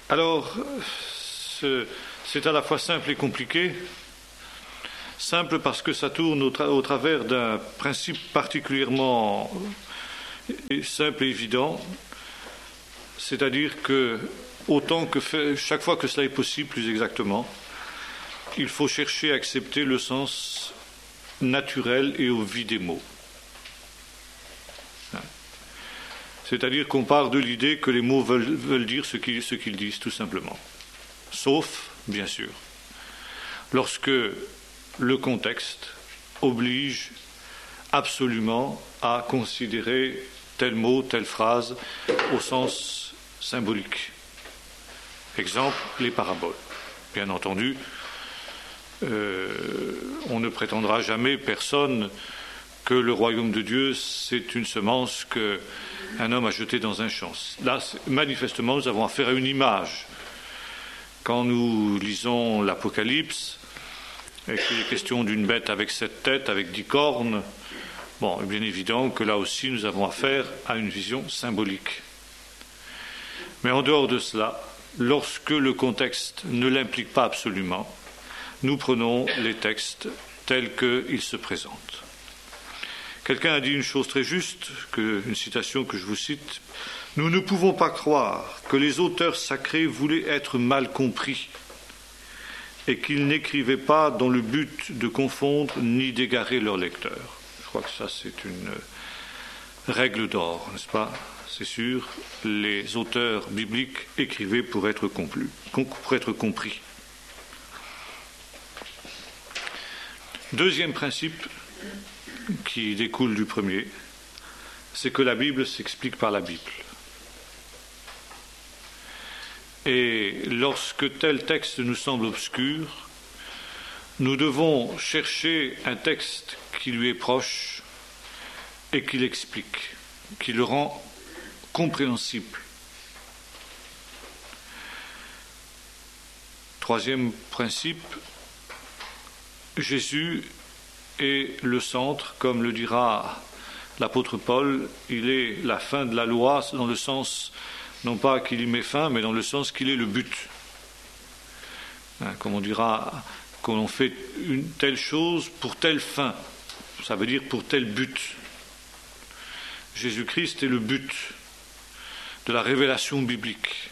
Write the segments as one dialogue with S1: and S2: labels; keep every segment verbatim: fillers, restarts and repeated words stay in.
S1: Alors, ce, c'est à la fois simple et compliqué. Simple parce que ça tourne au, tra- au travers d'un principe particulièrement simple et évident, c'est-à-dire que autant que fait, chaque fois que cela est possible, plus exactement, il faut chercher à accepter le sens naturel et au vie des mots. C'est-à-dire qu'on part de l'idée que les mots veulent, veulent dire ce qu'ils, ce qu'ils disent, tout simplement. Sauf, bien sûr, lorsque le contexte oblige absolument à considérer tel mot, telle phrase au sens symbolique. Exemple, les paraboles. Bien entendu, euh, on ne prétendra jamais, personne, que le royaume de Dieu, c'est une semence qu'un homme a jetée dans un champ. Là, manifestement, nous avons affaire à une image. Quand nous lisons l'Apocalypse, et qu'il est question d'une bête avec sept têtes, avec dix cornes, bon, bien évident que là aussi nous avons affaire à une vision symbolique. Mais en dehors de cela, lorsque le contexte ne l'implique pas absolument, nous prenons les textes tels qu'ils se présentent. Quelqu'un a dit une chose très juste, que, une citation que je vous cite, « Nous ne pouvons pas croire que les auteurs sacrés voulaient être mal compris et qu'ils n'écrivaient pas dans le but de confondre ni d'égarer leurs lecteurs. » Je crois que ça, c'est une règle d'or, n'est-ce pas ? C'est sûr, les auteurs bibliques écrivaient pour être, complu, pour être compris. Deuxième principe qui découle du premier, c'est que la Bible s'explique par la Bible. Et lorsque tel texte nous semble obscur, nous devons chercher un texte qui lui est proche et qui l'explique, qui le rend compréhensible. Troisième principe, Jésus est le centre, comme le dira l'apôtre Paul, il est la fin de la loi dans le sens, non pas qu'il y met fin, mais dans le sens qu'il est le but. Hein, comme on dira qu'on fait une telle chose pour telle fin, ça veut dire pour tel but. Jésus-Christ est le but de la révélation biblique.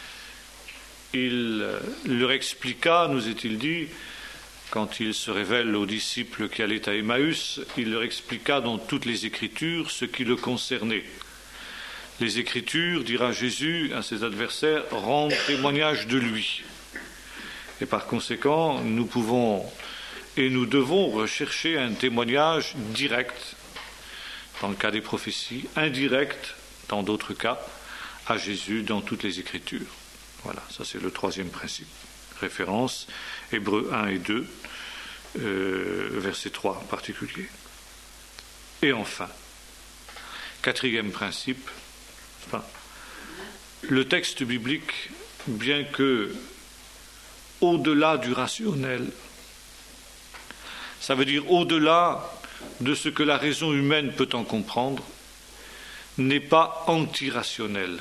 S1: Il leur expliqua, nous est-il dit, quand il se révèle aux disciples qui allaient à Emmaüs, il leur expliqua dans toutes les Écritures ce qui le concernait. Les Écritures, dira Jésus à ses adversaires, rendent témoignage de lui. Et par conséquent, nous pouvons et nous devons rechercher un témoignage direct, dans le cas des prophéties, indirect, dans d'autres cas, à Jésus dans toutes les Écritures. Voilà, ça c'est le troisième principe. Référence, Hébreux un et deux, euh, verset trois en particulier. Et enfin, quatrième principe, enfin, le texte biblique, bien que au-delà du rationnel, ça veut dire au-delà de ce que la raison humaine peut en comprendre, n'est pas antirationnel.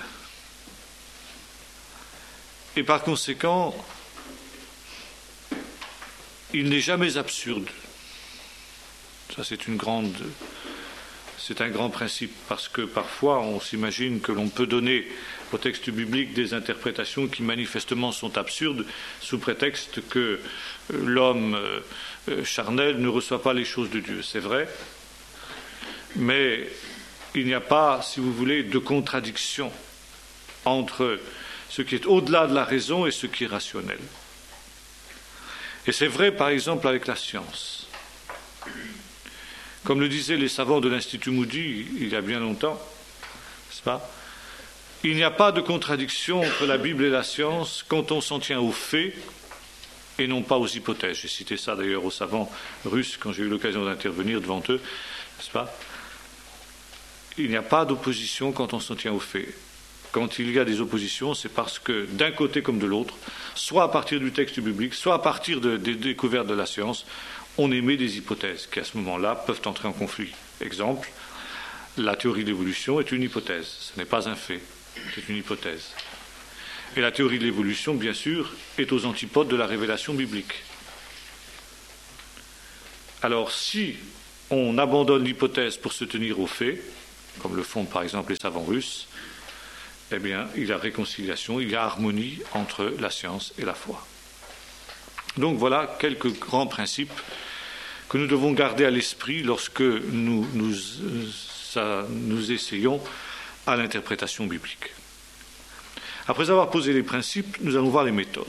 S1: Et par conséquent, il n'est jamais absurde. Ça, c'est une grande, c'est un grand principe, parce que parfois, on s'imagine que l'on peut donner au texte biblique des interprétations qui manifestement sont absurdes, sous prétexte que l'homme charnel ne reçoit pas les choses de Dieu. C'est vrai, mais il n'y a pas, si vous voulez, de contradiction entre ce qui est au-delà de la raison et ce qui est rationnel. Et c'est vrai, par exemple, avec la science. Comme le disaient les savants de l'Institut Moody il y a bien longtemps, n'est-ce pas ? Il n'y a pas de contradiction entre la Bible et la science quand on s'en tient aux faits et non pas aux hypothèses. J'ai cité ça d'ailleurs aux savants russes quand j'ai eu l'occasion d'intervenir devant eux, n'est-ce pas ? Il n'y a pas d'opposition quand on s'en tient aux faits. Quand il y a des oppositions, c'est parce que d'un côté comme de l'autre, soit à partir du texte biblique, soit à partir de, des découvertes de la science, on émet des hypothèses qui à ce moment-là peuvent entrer en conflit. Exemple, la théorie de l'évolution est une hypothèse, ce n'est pas un fait, c'est une hypothèse. Et la théorie de l'évolution, bien sûr, est aux antipodes de la révélation biblique. Alors, si on abandonne l'hypothèse pour se tenir aux faits, comme le font par exemple les savants russes, eh bien, il y a réconciliation, il y a harmonie entre la science et la foi. Donc voilà quelques grands principes que nous devons garder à l'esprit lorsque nous, nous, ça, nous essayons à l'interprétation biblique. Après avoir posé les principes, nous allons voir les méthodes.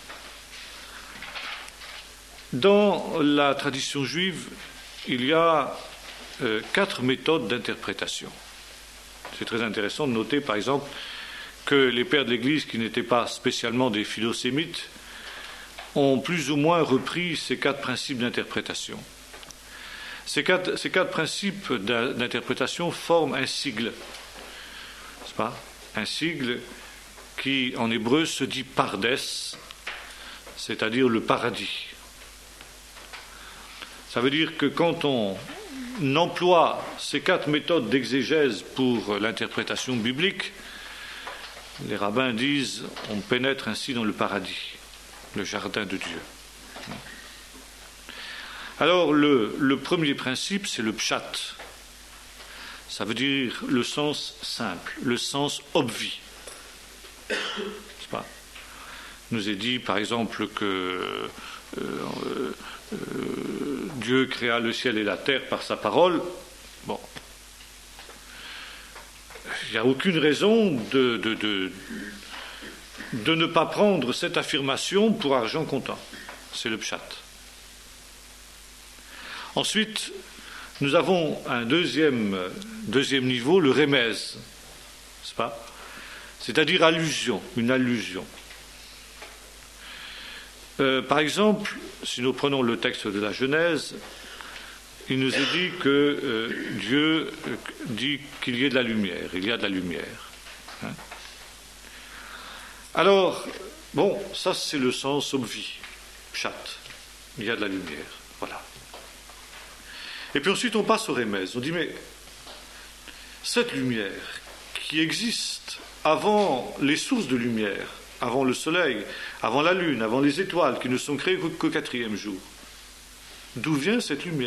S1: Dans la tradition juive, il y a euh, quatre méthodes d'interprétation. C'est très intéressant de noter, par exemple, que les pères de l'Église, qui n'étaient pas spécialement des philosémites, ont plus ou moins repris ces quatre principes d'interprétation. Ces quatre, ces quatre principes d'interprétation forment un sigle, n'est-ce pas ? Un sigle qui, en hébreu, se dit pardes, c'est-à-dire le paradis. Ça veut dire que quand on emploie ces quatre méthodes d'exégèse pour l'interprétation biblique, les rabbins disent on pénètre ainsi dans le paradis, le jardin de Dieu. Alors le, le premier principe, c'est le pshat. Ça veut dire le sens simple, le sens obvi. C'est pas. Il nous est dit par exemple que euh, euh, euh, Dieu créa le ciel et la terre par sa parole. Bon. Il n'y a aucune raison de, de, de, de ne pas prendre cette affirmation pour argent comptant. C'est le pshat. Ensuite, nous avons un deuxième, deuxième niveau, le remez, n'est-ce pas ? C'est-à-dire allusion, une allusion. Euh, par exemple, si nous prenons le texte de la Genèse, il nous est dit que euh, Dieu dit qu'il y ait de la lumière, il y a de la lumière. Hein ? Alors, bon, ça c'est le sens obvi, pshat, il y a de la lumière, voilà. Et puis ensuite on passe au remez, on dit mais cette lumière qui existe avant les sources de lumière, avant le soleil, avant la lune, avant les étoiles qui ne sont créées qu'au quatrième jour, d'où vient cette lumière ?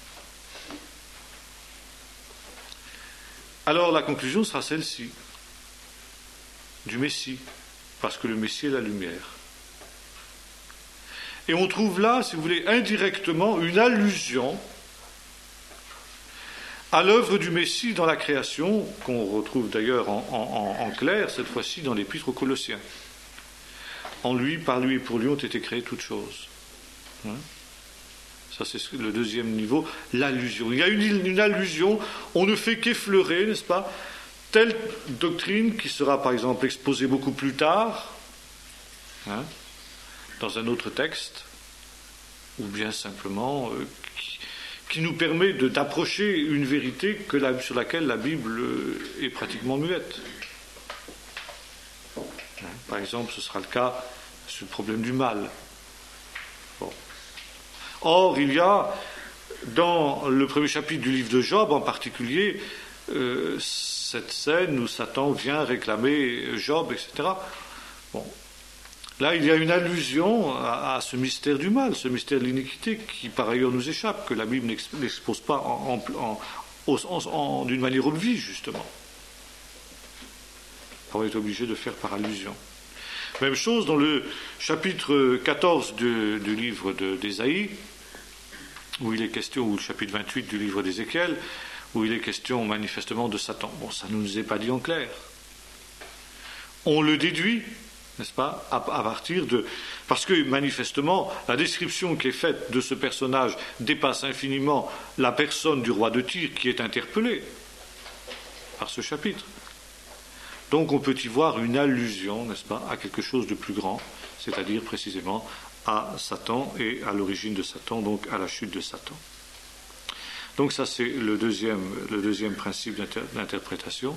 S1: Alors la conclusion sera celle-ci, du Messie, parce que le Messie est la lumière. Et on trouve là, si vous voulez, indirectement une allusion à l'œuvre du Messie dans la création, qu'on retrouve d'ailleurs en, en, en clair, cette fois-ci dans l'Épître aux Colossiens. En lui, par lui et pour lui ont été créées toutes choses. Hein ? Ça, c'est le deuxième niveau, l'allusion. Il y a une, une allusion, on ne fait qu'effleurer, n'est-ce pas, telle doctrine qui sera, par exemple, exposée beaucoup plus tard, hein, dans un autre texte, ou bien simplement euh, qui, qui nous permet de, d'approcher une vérité que la, sur laquelle la Bible est pratiquement muette. Hein, par exemple, ce sera le cas sur le problème du mal. Bon. Or, il y a, dans le premier chapitre du livre de Job en particulier, euh, cette scène où Satan vient réclamer Job, et cetera. Bon. Là, il y a une allusion à, à ce mystère du mal, ce mystère de l'iniquité qui, par ailleurs, nous échappe, que la Bible n'expose pas en, en, en, en, d'une manière obvie, justement. On est obligé de faire par allusion. Même chose dans le chapitre quatorze de, du livre de, d'Ésaïe, où il est question, ou le chapitre vingt-huit du livre d'Ézéchiel, où il est question manifestement de Satan. Bon, ça ne nous est pas dit en clair. On le déduit, n'est-ce pas, à, à partir de... Parce que manifestement, la description qui est faite de ce personnage dépasse infiniment la personne du roi de Tyr qui est interpellé par ce chapitre. Donc on peut y voir une allusion, n'est-ce pas, à quelque chose de plus grand, c'est-à-dire précisément à Satan et à l'origine de Satan, donc à la chute de Satan. Donc ça c'est le deuxième, le deuxième principe d'inter- d'interprétation.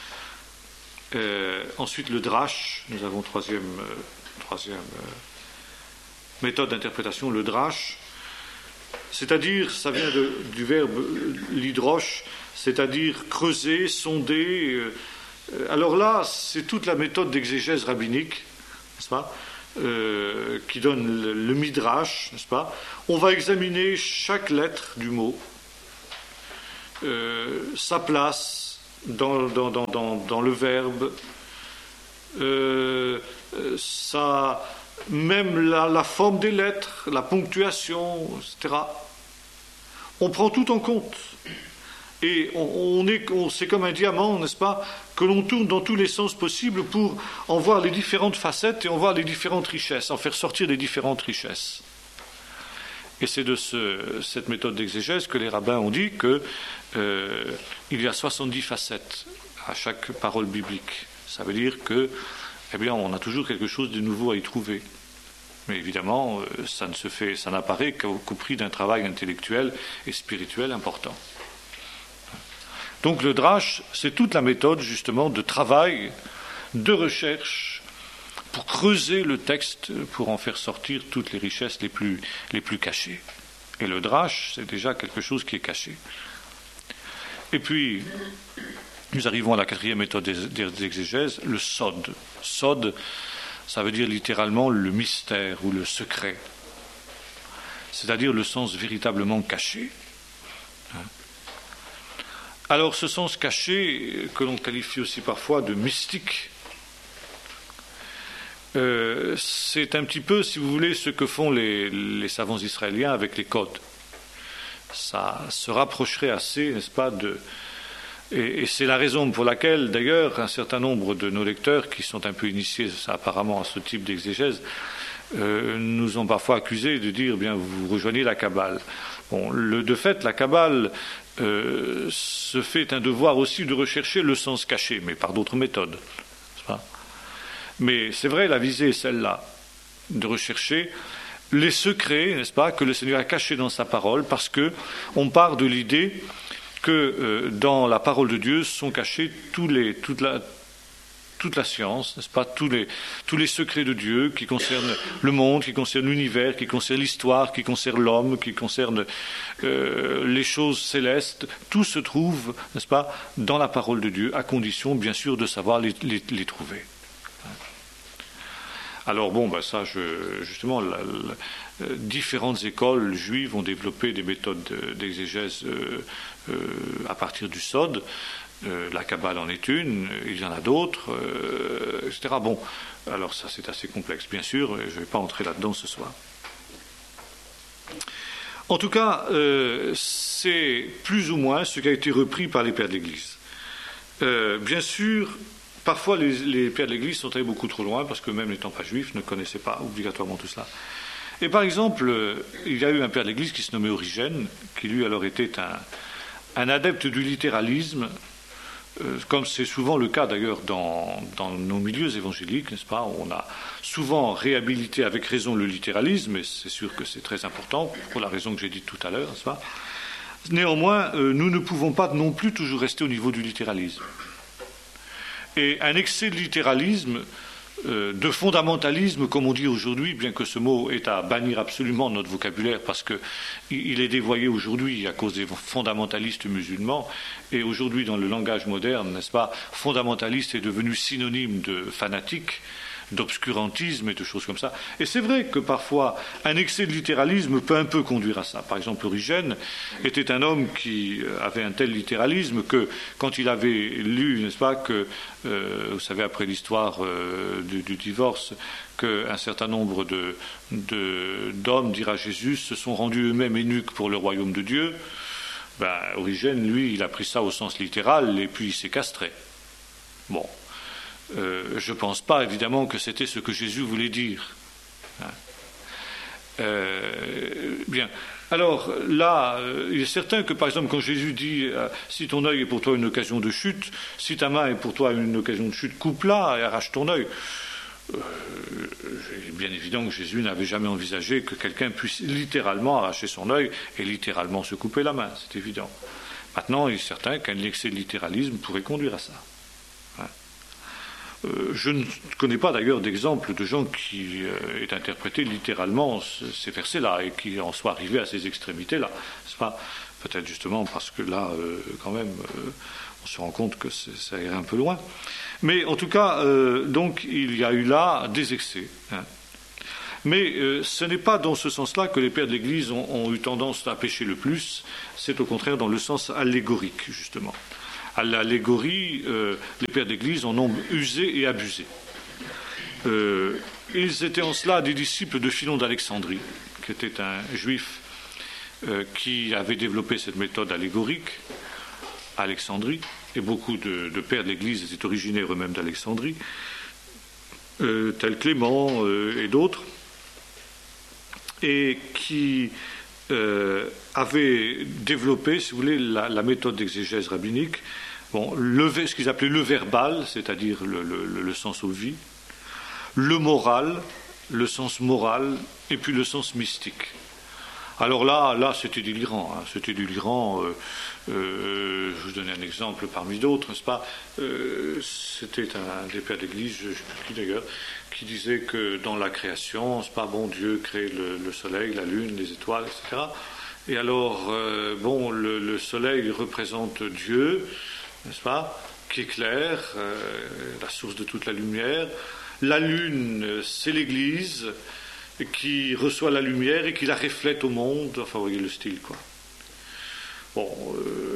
S1: Euh, ensuite le drash, nous avons troisième, euh, troisième euh, méthode d'interprétation, le drash, c'est-à-dire, ça vient de, du verbe l'hydroche, c'est-à-dire creuser, sonder, euh, Alors là, c'est toute la méthode d'exégèse rabbinique, n'est-ce pas, euh, qui donne le, le midrash, n'est-ce pas. On va examiner chaque lettre du mot, euh, sa place dans, dans, dans, dans, dans le verbe, euh, ça, même la, la forme des lettres, la ponctuation, et cetera. On prend tout en compte. Et on, on est, on, c'est comme un diamant, n'est-ce pas, que l'on tourne dans tous les sens possibles pour en voir les différentes facettes et en voir les différentes richesses, en faire sortir les différentes richesses. Et c'est de ce, cette méthode d'exégèse que les rabbins ont dit qu'il euh, y a soixante-dix facettes à chaque parole biblique. Ça veut dire que, eh bien, on a toujours quelque chose de nouveau à y trouver. Mais évidemment, ça ne se fait, ça n'apparaît qu'au, qu'au prix d'un travail intellectuel et spirituel important. Donc le drash, c'est toute la méthode justement de travail, de recherche, pour creuser le texte, pour en faire sortir toutes les richesses les plus, les plus cachées. Et le drash, c'est déjà quelque chose qui est caché. Et puis, nous arrivons à la quatrième méthode d'exégèse, le sod. Sod, ça veut dire littéralement le mystère ou le secret, c'est-à-dire le sens véritablement caché. Alors ce sens caché, que l'on qualifie aussi parfois de mystique, euh, c'est un petit peu, si vous voulez, ce que font les, les savants israéliens avec les codes. Ça se rapprocherait assez, n'est-ce pas, de... Et, et c'est la raison pour laquelle, d'ailleurs, un certain nombre de nos lecteurs, qui sont un peu initiés apparemment à ce type d'exégèse, euh, nous ont parfois accusés de dire, bien, vous rejoignez la Kabbale. Bon, le, de fait, la Kabbale euh, se fait un devoir aussi de rechercher le sens caché, mais par d'autres méthodes. N'est-ce pas ? Mais c'est vrai, la visée est celle-là, de rechercher les secrets, n'est-ce pas, que le Seigneur a cachés dans sa parole, parce que on part de l'idée que euh, dans la parole de Dieu sont cachés tous les, toute, la, toute la science, n'est-ce pas, tous les, tous les secrets de Dieu qui concernent le monde, qui concernent l'univers, qui concernent l'histoire, qui concernent l'homme, qui concernent euh, les choses célestes. Tout se trouve, n'est-ce pas, dans la parole de Dieu, à condition, bien sûr, de savoir les, les, les trouver. Alors bon, ben ça, je, justement, la, la, différentes écoles juives ont développé des méthodes d'exégèse euh, euh, à partir du Sod. Euh, la Kabbale en est une, il y en a d'autres, euh, et cetera. Bon, alors ça c'est assez complexe, bien sûr, et je ne vais pas entrer là-dedans ce soir. En tout cas, euh, c'est plus ou moins ce qui a été repris par les pères de l'Église. Euh, bien sûr, parfois, les, les pères de l'Église sont allés beaucoup trop loin, parce que même n'étant pas juifs, ne connaissaient pas obligatoirement tout cela. Et par exemple, euh, il y a eu un père de l'Église qui se nommait Origène, qui lui alors était un, un adepte du littéralisme, euh, comme c'est souvent le cas d'ailleurs dans, dans nos milieux évangéliques, n'est-ce pas ? On a souvent réhabilité avec raison le littéralisme, et c'est sûr que c'est très important, pour la raison que j'ai dite tout à l'heure, n'est-ce pas ? Néanmoins, euh, nous ne pouvons pas non plus toujours rester au niveau du littéralisme. Et un excès de littéralisme, euh, de fondamentalisme, comme on dit aujourd'hui, bien que ce mot est à bannir absolument de notre vocabulaire, parce qu'il est dévoyé aujourd'hui à cause des fondamentalistes musulmans, et aujourd'hui dans le langage moderne, n'est-ce pas, fondamentaliste est devenu synonyme de fanatique, d'obscurantisme et de choses comme ça. Et c'est vrai que parfois, un excès de littéralisme peut un peu conduire à ça. Par exemple, Origène était un homme qui avait un tel littéralisme que, quand il avait lu, n'est-ce pas, que, euh, vous savez, après l'histoire euh, du, du divorce, qu'un certain nombre de, de, d'hommes, dira Jésus, se sont rendus eux-mêmes eunuques pour le royaume de Dieu, ben, Origène, lui, il a pris ça au sens littéral et puis il s'est castré. Bon. Euh, je ne pense pas, évidemment, que c'était ce que Jésus voulait dire. Hein. Euh, bien. Alors, là, euh, il est certain que, par exemple, quand Jésus dit euh, « Si ton œil est pour toi une occasion de chute, si ta main est pour toi une occasion de chute, coupe-la et arrache ton œil. Euh, » Il est bien évident que Jésus n'avait jamais envisagé que quelqu'un puisse littéralement arracher son œil et littéralement se couper la main, c'est évident. Maintenant, il est certain qu'un excès de littéralisme pourrait conduire à ça. Euh, je ne connais pas d'ailleurs d'exemple de gens qui euh, aient interprété littéralement ces versets-là et qui en soient arrivés à ces extrémités-là. C'est pas peut-être justement parce que là, euh, quand même, euh, On se rend compte que ça irait un peu loin. Mais en tout cas, euh, donc, il y a eu là des excès. Hein. Mais euh, ce n'est pas dans ce sens-là que les pères de l'Église ont, ont eu tendance à pécher le plus, c'est au contraire dans le sens allégorique, justement. À l'allégorie, euh, les pères de l'Église en ont usé et abusé. Euh, ils étaient en cela des disciples de Philon d'Alexandrie, qui était un juif euh, qui avait développé cette méthode allégorique à Alexandrie, et beaucoup de, de pères de l'Église étaient originaires eux-mêmes d'Alexandrie, euh, tels Clément euh, et d'autres, et qui euh, avaient développé, si vous voulez, la, la méthode d'exégèse rabbinique, bon, le, ce qu'ils appelaient le verbal, c'est-à-dire le, le, le sens aux vies, le moral, le sens moral, et puis le sens mystique. Alors là, là c'était délirant, hein, c'était délirant. Euh, euh, je vous donne un exemple parmi d'autres, n'est-ce pas euh, C'était un des pères d'église, je ne sais plus qui d'ailleurs, qui disait que dans la création, c'est pas bon, Dieu crée le, le soleil, la lune, les étoiles, et cetera. Et alors, euh, bon, le, le soleil représente Dieu, n'est-ce pas, qui éclaire, euh, la source de toute la lumière. La lune, c'est l'Église qui reçoit la lumière et qui la reflète au monde. Enfin, vous voyez le style, quoi. Bon, euh,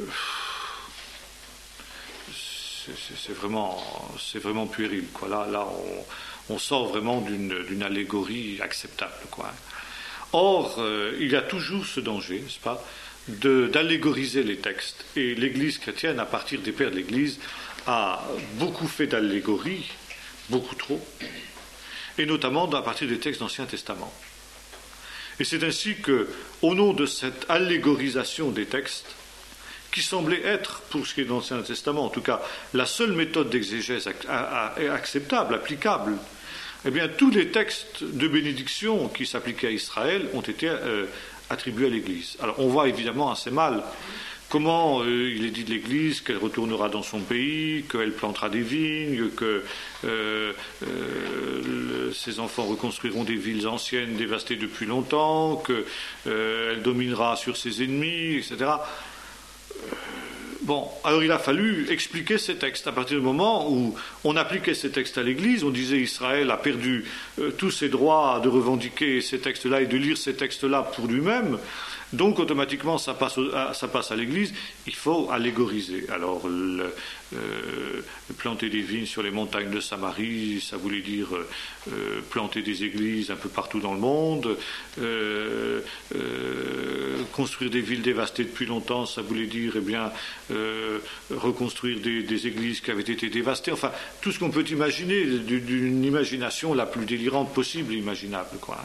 S1: c'est, c'est, c'est, vraiment, c'est vraiment puéril, quoi. Là, là on, on sort vraiment d'une, d'une allégorie acceptable, quoi. Or, euh, il y a toujours ce danger, n'est-ce pas, de, d'allégoriser les textes. Et l'Église chrétienne, à partir des pères de l'Église, a beaucoup fait d'allégories, beaucoup trop, et notamment à partir des textes d'Ancien Testament. Et c'est ainsi que, au nom de cette allégorisation des textes, qui semblait être, pour ce qui est de l'Ancien Testament, en tout cas, la seule méthode d'exégèse acceptable, applicable, eh bien, tous les textes de bénédiction qui s'appliquaient à Israël ont été euh, attribués à l'Église. Alors, on voit évidemment assez mal comment euh, il est dit de l'Église qu'elle retournera dans son pays, qu'elle plantera des vignes, que euh, euh, le, ses enfants reconstruiront des villes anciennes dévastées depuis longtemps, qu'elle euh, dominera sur ses ennemis, et cetera. Euh, bon, alors il a fallu expliquer ces textes. À partir du moment où on appliquait ces textes à l'Église, on disait Israël a perdu euh, tous ses droits de revendiquer ces textes-là et de lire ces textes-là pour lui-même. Donc automatiquement ça passe, au, ça passe à l'Église, il faut allégoriser. Alors le, euh, planter des vignes sur les montagnes de Samarie, ça voulait dire euh, planter des églises un peu partout dans le monde, euh, euh, construire des villes dévastées depuis longtemps, ça voulait dire eh bien, euh, reconstruire des, des églises qui avaient été dévastées, enfin tout ce qu'on peut imaginer d'une imagination la plus délirante possible, imaginable, quoi.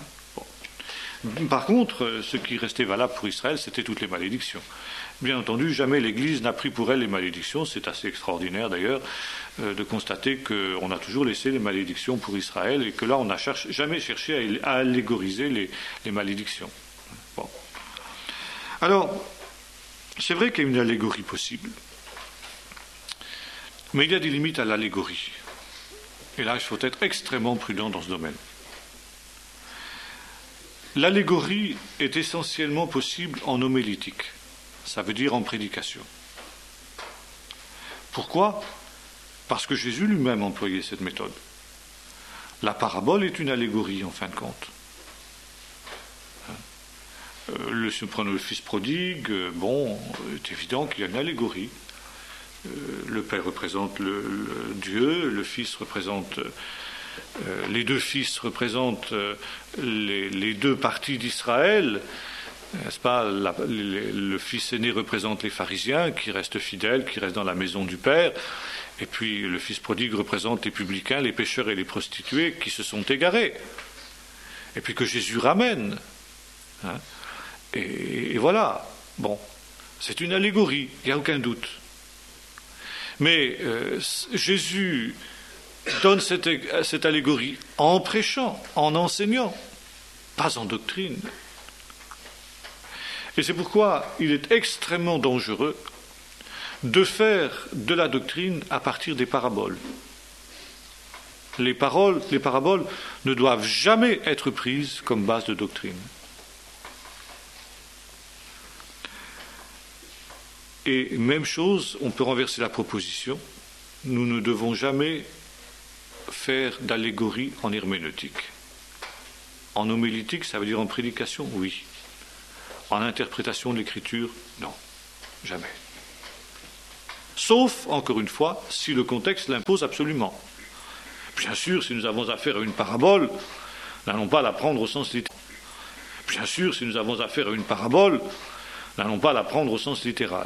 S1: Par contre, ce qui restait valable pour Israël, c'était toutes les malédictions. Bien entendu, jamais l'Église n'a pris pour elle les malédictions. C'est assez extraordinaire d'ailleurs euh, de constater qu'on a toujours laissé les malédictions pour Israël et que là, on n'a cherche, jamais cherché à, à allégoriser les, les malédictions. Bon. Alors, c'est vrai qu'il y a une allégorie possible. Mais il y a des limites à l'allégorie. Et là, il faut être extrêmement prudent dans ce domaine. L'allégorie est essentiellement possible en homélétique, ça veut dire en prédication. Pourquoi ? Parce que Jésus lui-même employait cette méthode. La parabole est une allégorie en fin de compte. Euh, le, si on prend le fils prodigue, bon, c'est évident qu'il y a une allégorie. Euh, le père représente le, le Dieu, le fils représente... Euh, les deux fils représentent euh, les, les deux parties d'Israël, n'est-ce pas ? La, les, le fils aîné représente les pharisiens qui restent fidèles, qui restent dans la maison du Père, et puis le fils prodigue représente les publicains, les pécheurs et les prostituées qui se sont égarés, et puis que Jésus ramène. Hein, et, et voilà, bon, c'est une allégorie, il n'y a aucun doute. Mais euh, Jésus donne cette, cette allégorie en prêchant, en enseignant, pas en doctrine. Et c'est pourquoi il est extrêmement dangereux de faire de la doctrine à partir des paraboles. Les, paroles, les paraboles ne doivent jamais être prises comme base de doctrine. Et même chose, on peut renverser la proposition, nous ne devons jamais faire d'allégorie en herméneutique. En homilétique, ça veut dire en prédication, oui. En interprétation de l'écriture, non, jamais. Sauf, encore une fois, si le contexte l'impose absolument. Bien sûr, si nous avons affaire à une parabole, n'allons pas la prendre au sens littéral. Bien sûr, si nous avons affaire à une parabole, n'allons pas la prendre au sens littéral.